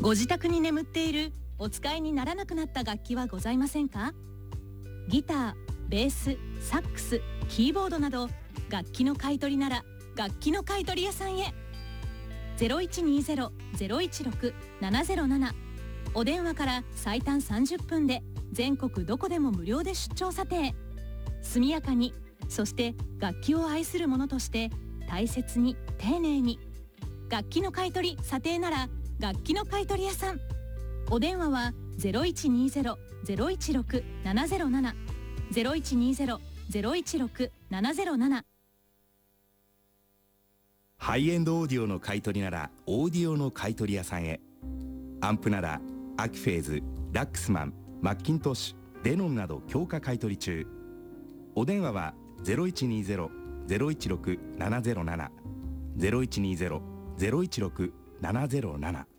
ご自宅に眠っているお使いにならなくなった楽器はございませんか？ギター、ベース、サックス、キーボードなど楽器の買い取りなら楽器の買い取り屋さんへ。0120-016-707、お電話から最短30分で全国どこでも無料で出張査定。速やかに、そして楽器を愛する者として大切に丁寧に。楽器の買い取り査定なら楽器の買い取り屋さん。お電話は0120-016-707、0120-016-707。 ハイエンドオーディオの買い取りならオーディオの買い取り屋さんへ。アンプならアキフェーズ、ラックスマン、マッキントッシュ、デノンなど強化買い取り中。お電話は0120-016-707、0120-016-707。